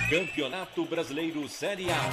Campeonato Brasileiro Série A.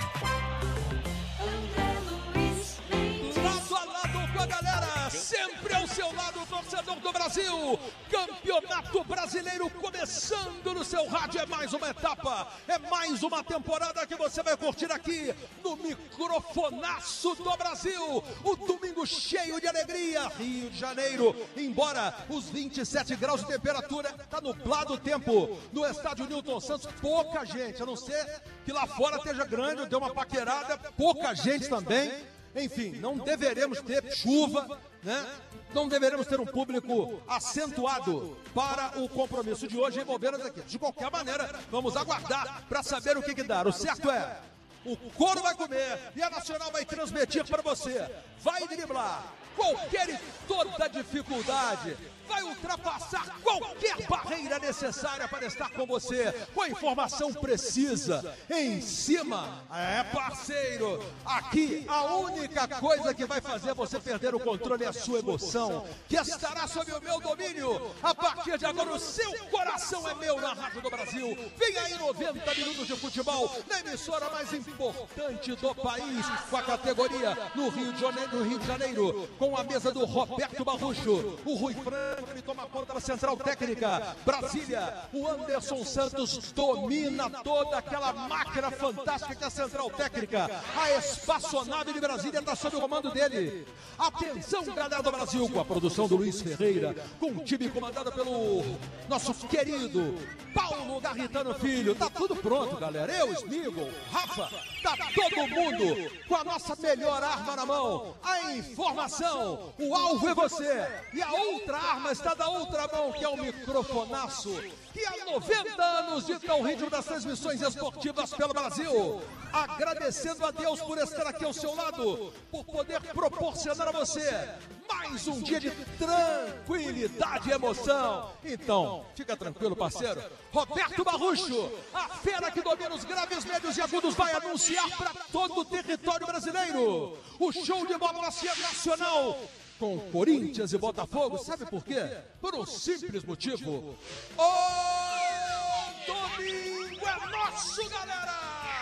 Lado a lado com a galera, sempre ao seu lado, torcedor do Brasil. Campeonato Brasileiro começando no seu rádio. É mais uma etapa, é mais uma temporada que você vai curtir aqui no microfonaço do Brasil. O domingo cheio de alegria, Rio de Janeiro. Embora os 27 graus de temperatura, tá nublado o tempo no estádio Newton Santos. Pouca gente, a não ser que lá fora esteja grande, deu uma paquerada, pouca gente também. Enfim, não deveremos ter chuva, né? Não deveremos ter um público acentuado para o compromisso de hoje envolvendo as equipes. De qualquer maneira, vamos aguardar para saber o que dá. O certo é, o couro vai comer e a Nacional vai transmitir para você. Vai driblar qualquer e toda dificuldade. Vai ultrapassar qualquer barreira necessária para estar com você, com a informação precisa, em cima. É, parceiro, aqui a única coisa que vai fazer você perder o controle é a sua emoção, que estará sob o meu domínio. A partir de agora o seu coração é meu na Rádio do Brasil. Vem aí 90 minutos de futebol, na emissora mais importante do país, com a categoria no Rio de Janeiro, com a mesa do Roberto Barrucho, o Rui Franco, ele toma conta da central técnica. Brasília, o Anderson Santos domina toda aquela máquina fantástica que é a central técnica. A espaçonave de Brasília está sob o comando dele. Atenção, galera do Brasil, com a produção do Luiz Ferreira, com o time comandado pelo nosso querido Paulo Garritano Filho. Tá tudo pronto, galera. Eu, Smigol, Rafa, tá todo mundo com a nossa melhor arma na mão. A informação, o alvo é você. E a outra arma está da outra mão, que é o microfonaço, que há 90 anos dita o ritmo das transmissões esportivas pelo Brasil. Agradecendo a Deus por estar aqui ao seu lado, por poder proporcionar a você mais um dia de tranquilidade e emoção. Então, fica tranquilo, parceiro. Roberto Barrucho, a fera que domina os graves, médios e agudos, vai anunciar para todo o território brasileiro o show de bola nacional com Corinthians e Botafogo. Sabe por quê? Por um simples motivo. O domingo é nosso, galera!